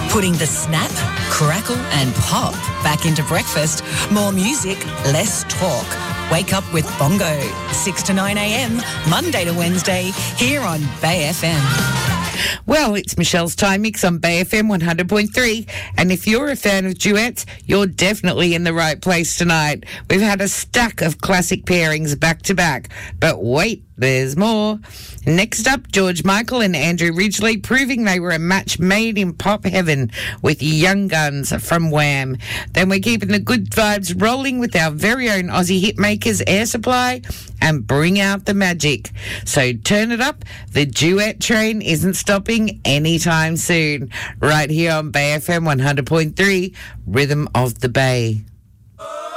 Putting the snap, crackle and pop back into breakfast. More music, less talk. Wake up with Bongo, 6 to 9 a.m, Monday to Wednesday, here on Bay FM. Well, it's Michelle's Time Mix on Bay FM 100.3. And if you're a fan of duets, you're definitely in the right place tonight. We've had a stack of classic pairings back to back. But wait, there's more. Next up, George Michael and Andrew Ridgeley proving they were a match made in pop heaven with Young Guns from Wham. Then we're keeping the good vibes rolling with our very own Aussie hitmakers Air Supply and Bring Out the Magic. So turn it up. The duet train isn't stopping anytime soon. Right here on Bay FM 100.3, Rhythm of the Bay.